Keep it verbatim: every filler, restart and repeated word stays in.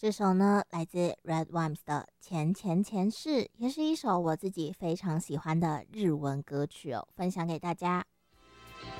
这首呢来自 Red Wimps 的前前前世，也是一首我自己非常喜欢的日文歌曲哦，分享给大家。